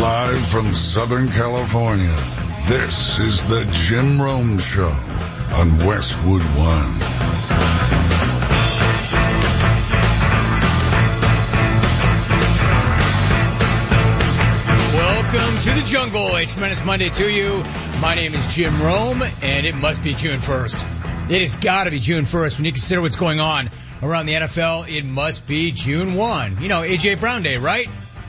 Live from Southern California, this is the Jim Rome Show on Westwood One. Welcome to the jungle. A tremendous Monday to you. My name is Jim Rome, and it must be June 1st. It has got to be June 1st. When you consider what's going on around the NFL, it must be June 1. You know, A.J. Brown Day, right?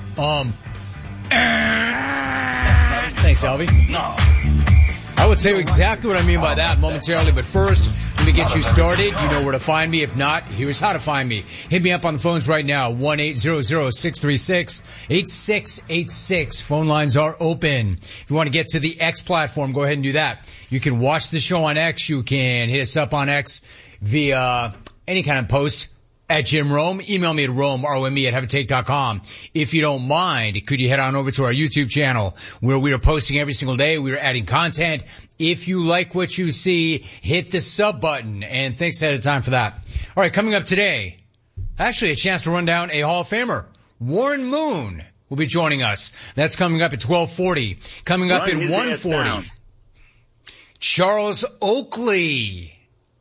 Thanks, Alvy. No. I would say exactly what I mean by that momentarily, but first, let me get you started. You know where to find me. If not, here's how to find me. Hit me up on the phones right now, 1-800-636-8686. Phone lines are open. If you want to get to the X platform, go ahead and do that. You can watch the show on X. You can hit us up on X via any kind of post at Jim Rome. Email me at Rome, R-O-M-E, at heaventake.com. If you don't mind, could you head on over to our YouTube channel where we are posting every single day. We are adding content. If you like what you see, hit the sub button. And thanks ahead of time for that. All right, coming up today, actually a chance to run down a Hall of Famer. Warren Moon will be joining us. That's coming up at 12:40. Coming up at 1:40. Charles Oakley.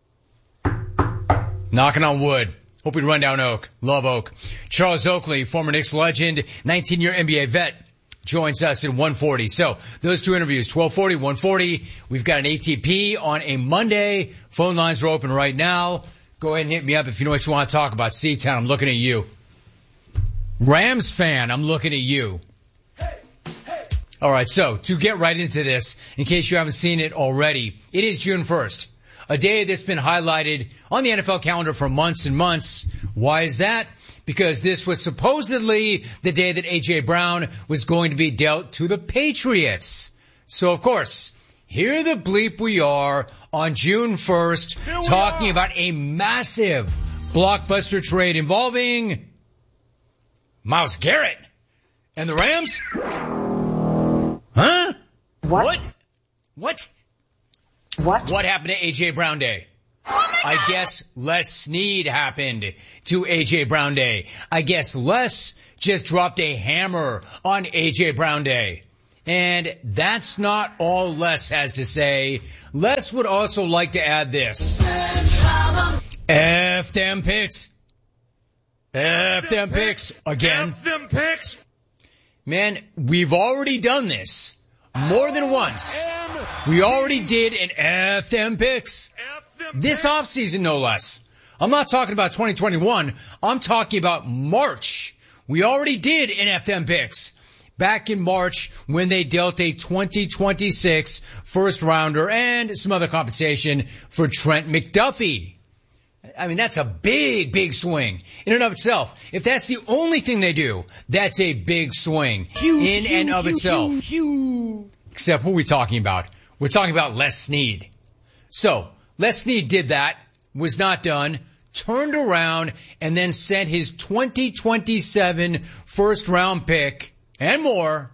Knocking on wood. Hope we run down Oak. Love Oak. Charles Oakley, former Knicks legend, 19-year NBA vet, joins us at 1:40. So those two interviews, 12:40, 1:40. We've got an ATP on a Monday. Phone lines are open right now. Go ahead and hit me up if you know what you want to talk about. C-Town, I'm looking at you. Rams fan, I'm looking at you. All right, so to get right into this, in case you haven't seen it already, it is June 1st. A day that's been highlighted on the NFL calendar for months and months. Why is that? Because this was supposedly the day that A.J. Brown was going to be dealt to the Patriots. So, of course, here the bleep we are on June 1st talking about a massive blockbuster trade involving Myles Garrett and the Rams? Huh? What? What happened to A.J. Brown Day? I guess Les Snead happened to A.J. Brown Day. I guess Les just dropped a hammer on A.J. Brown Day. And that's not all Les has to say. Les would also like to add this. F them picks. F them picks. Again. F them picks. Man, we've already done this. More than once. We already did an F them picks. This offseason, no less. I'm not talking about 2021. I'm talking about March. We already did an F them picks. Back in March when they dealt a 2026 first rounder and some other compensation for Trent McDuffie. I mean, that's a big swing in and of itself. If that's the only thing they do, that's a big swing in and of itself. Except who are we talking about? We're talking about Les Snead. So, Les Snead did that, was not done, turned around, and then sent his 2027 first round pick and more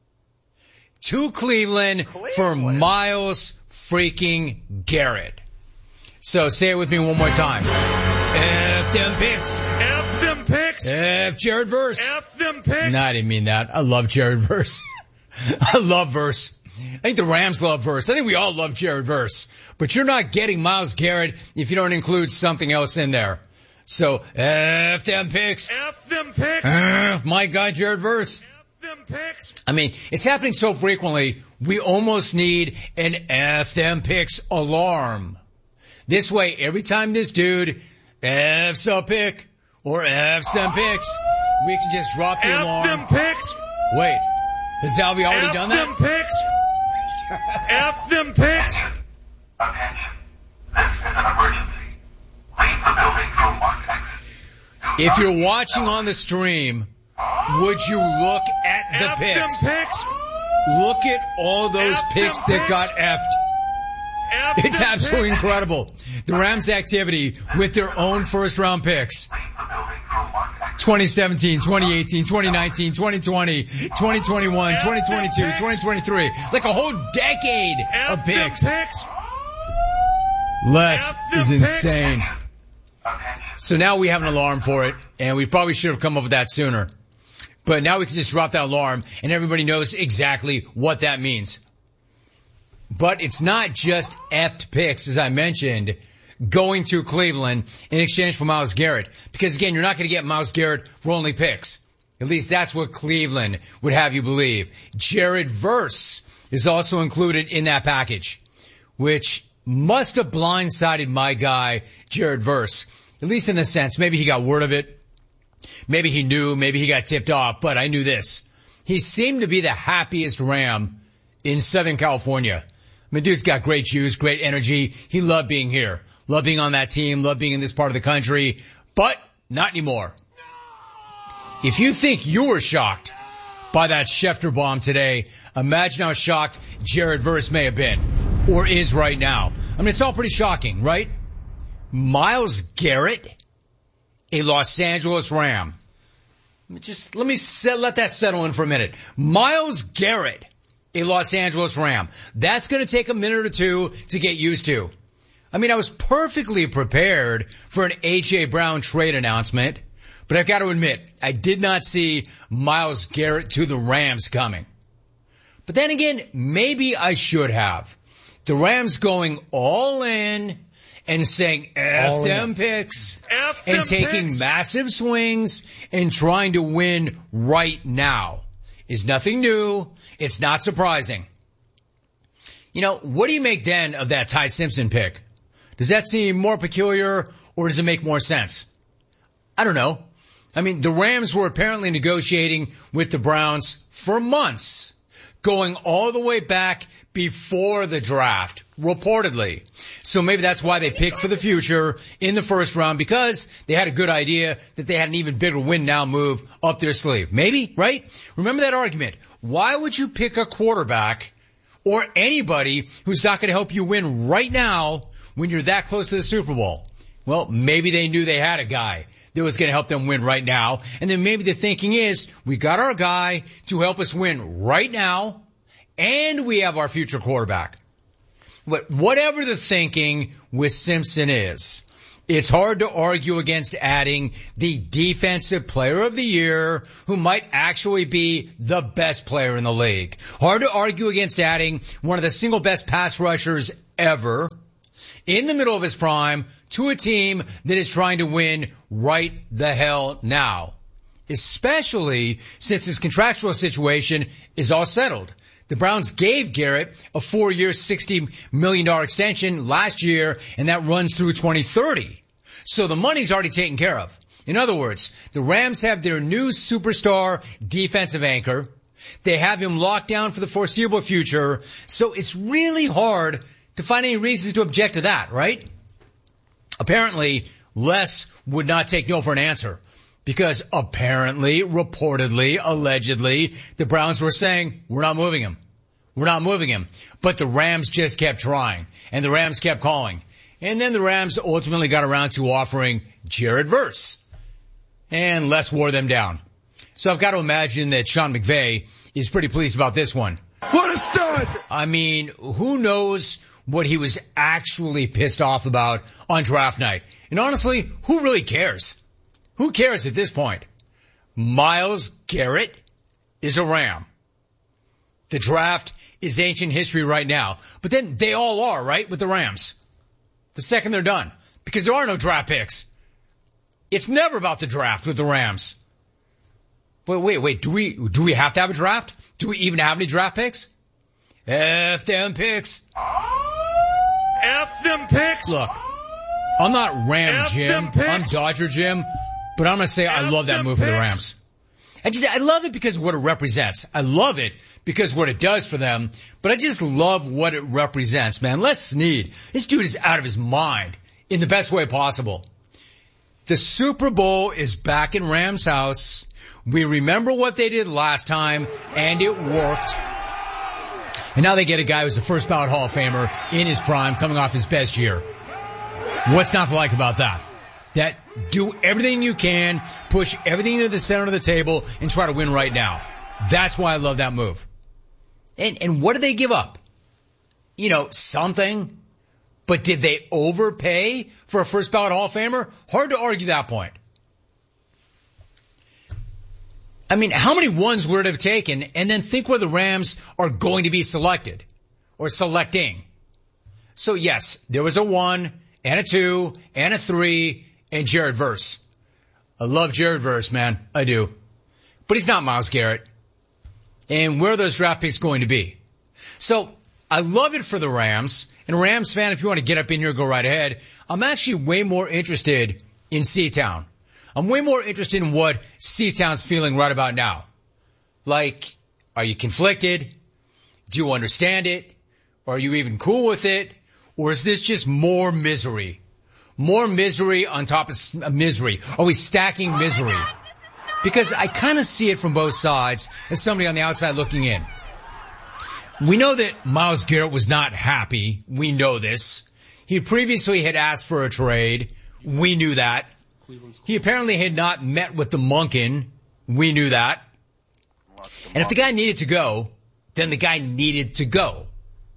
to Cleveland for Myles freaking Garrett. So say it with me one more time. F them picks. F them picks. F Jared Verse. F them picks. No, I didn't mean that. I love Jared Verse. I love Verse. I think the Rams love Verse. I think we all love Jared Verse. But you're not getting Myles Garrett if you don't include something else in there. So, F them picks. F them picks. My guy, Jared Verse. F them picks. I mean, it's happening so frequently, we almost need an F them picks alarm. This way, every time this dude F's a pick or F's them picks, we can just drop the alarm. F them picks. Wait, has Alvy already done that? F them picks. F them picks. Attention. This is an emergency. Leave the building through marked exit. If you're watching on the stream, would you look at the F picks? them picks. Look at all those F picks them that got picks. F'd. F It's them absolutely picks. incredible. The Rams' activity with their own first round picks. Leave the building through marked exit. 2017, 2018, 2019, 2020, 2021, 2022, 2023. Like a whole decade of F them picks. picks. Les F them is picks. insane. Attention. So now we have an alarm for it, and we probably should have come up with that sooner. But now we can just drop that alarm and everybody knows exactly what that means. But it's not just effed picks, as I mentioned, going to Cleveland in exchange for Myles Garrett. Because again, you're not going to get Myles Garrett for only picks. At least that's what Cleveland would have you believe. Jared Verse is also included in that package, which must have blindsided my guy, Jared Verse. At least in the sense, maybe he got word of it. Maybe he knew, maybe he got tipped off, but I knew this. He seemed to be the happiest Ram in Southern California. I mean, dude's got great juice, great energy. He loved being here, loved being on that team, loved being in this part of the country, but not anymore. If you think you were shocked by that Schefter bomb today, imagine how shocked Jared Verse may have been, or is right now. I mean, it's all pretty shocking, right? Myles Garrett, a Los Angeles Ram. Let me let that settle in for a minute. Myles Garrett, a Los Angeles Ram. That's going to take a minute or two to get used to. I mean, I was perfectly prepared for an A.J. Brown trade announcement, but I've got to admit, I did not see Myles Garrett to the Rams coming. But then again, maybe I should have. The Rams going all in and saying F them picks and taking massive swings and trying to win right now is nothing new. It's not surprising. You know, what do you make then of that Ty Simpson pick? Does that seem more peculiar or does it make more sense? I don't know. I mean, the Rams were apparently negotiating with the Browns for months, going all the way back before the draft, reportedly. So maybe that's why they picked for the future in the first round, because they had a good idea that they had an even bigger win now move up their sleeve. Maybe, right? Remember that argument. Why would you pick a quarterback or anybody who's not going to help you win right now when you're that close to the Super Bowl? Well, maybe they knew they had a guy that was going to help them win right now. And then maybe the thinking is, we got our guy to help us win right now, and we have our future quarterback. But whatever the thinking with Simpson is, it's hard to argue against adding the defensive player of the year who might actually be the best player in the league. Hard to argue against adding one of the single best pass rushers ever in the middle of his prime to a team that is trying to win right the hell now, especially since his contractual situation is all settled. The Browns gave Garrett a 4-year, $60 million extension last year, and that runs through 2030. So the money's already taken care of. In other words, the Rams have their new superstar defensive anchor. They have him locked down for the foreseeable future. So it's really hard to find any reasons to object to that, right? Apparently, Les would not take no for an answer, because apparently, reportedly, allegedly, the Browns were saying, we're not moving him. We're not moving him. But the Rams just kept trying, and the Rams kept calling. And then the Rams ultimately got around to offering Jared Verse. And Les wore them down. So I've got to imagine that Sean McVay is pretty pleased about this one. What a stud! I mean, who knows what he was actually pissed off about on draft night? And honestly, who really cares? Who cares at this point? Myles Garrett is a Ram. The draft is ancient history right now. But then they all are, right, with the Rams. The second they're done. Because there are no draft picks. It's never about the draft with the Rams. But wait, do we have to have a draft? Do we even have any draft picks? F them picks. F them picks. Look, I'm not Ram F Jim. them picks. I'm Dodger Jim. But I'm going to say I love that move for the Rams. I love it because of what it represents. I love it because of what it does for them. But I just love what it represents, man. Les Snead, this dude is out of his mind in the best way possible. The Super Bowl is back in Rams' house. We remember what they did last time, and it worked. And now they get a guy who's a first ballot Hall of Famer in his prime, coming off his best year. What's not to like about that? That do everything you can, push everything to the center of the table, and try to win right now. That's why I love that move. And what did they give up? You know, something. But did they overpay for a first ballot Hall of Famer? Hard to argue that point. I mean, how many ones would it have taken? And then think where the Rams are going to be selected or selecting. So yes, there was a 1 and a 2 and a 3 and Jared Verse. I love Jared Verse, man. I do. But he's not Myles Garrett. And where are those draft picks going to be? So I love it for the Rams. And Rams fan, if you want to get up in here, go right ahead. I'm actually way more interested in C-Town. I'm way more interested in what C-Town's feeling right about now. Like, are you conflicted? Do you understand it? Are you even cool with it? Or is this just more misery? More misery on top of misery. Are we stacking misery? Because I kind of see it from both sides as somebody on the outside looking in. We know that Myles Garrett was not happy. We know this. He previously had asked for a trade. We knew that. He apparently had not met with the Monken. We knew that. And if the guy needed to go, then the guy needed to go.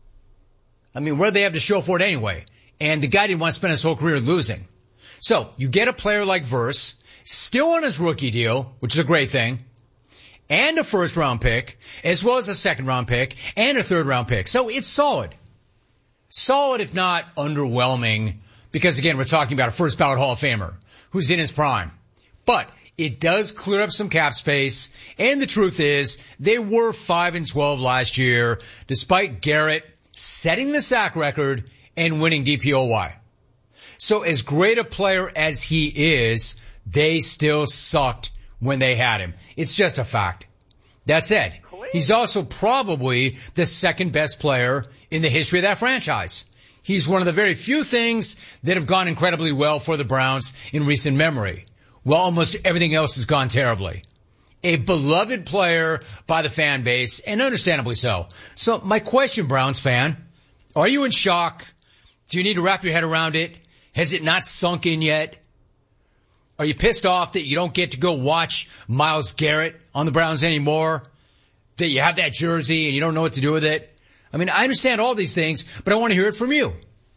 I mean, what do they have to show for it anyway? And the guy didn't want to spend his whole career losing. So you get a player like Verse, still on his rookie deal, which is a great thing, and a first-round pick, as well as a second-round pick, and a third-round pick. So it's solid. Solid, if not underwhelming, because, again, we're talking about a first-ballot Hall of Famer who's in his prime. But it does clear up some cap space, and the truth is they were 5-12 last year, despite Garrett setting the sack record and winning DPOY. So as great a player as he is, they still sucked when they had him. It's just a fact. That said, he's also probably the second best player in the history of that franchise. He's one of the very few things that have gone incredibly well for the Browns in recent memory, while almost everything else has gone terribly. A beloved player by the fan base, and understandably so. So my question, Browns fan, are you in shock? Do you need to wrap your head around it? Has it not sunk in yet? Are you pissed off that you don't get to go watch Myles Garrett on the Browns anymore? That you have that jersey and you don't know what to do with it? I mean, I understand all these things, but I want to hear it from you.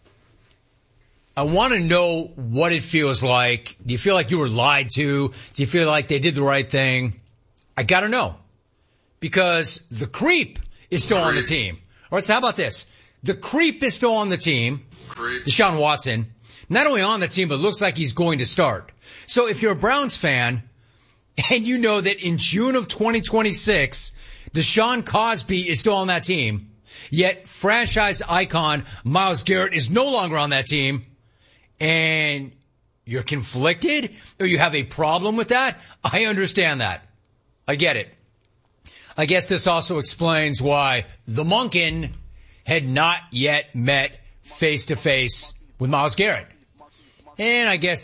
I want to know what it feels like. Do you feel like you were lied to? Do you feel like they did the right thing? I got to know. Because the creep is still on the team. All right, so how about this? The creep is still on the team. Deshaun Watson. Not only on the team, but looks like he's going to start. So if you're a Browns fan, and you know that in June of 2026, Deshaun Cosby is still on that team, yet franchise icon Myles Garrett is no longer on that team, and you're conflicted, or you have a problem with that, I understand that. I get it. I guess this also explains why the Monken had not yet met face-to-face with Myles Garrett. And I guess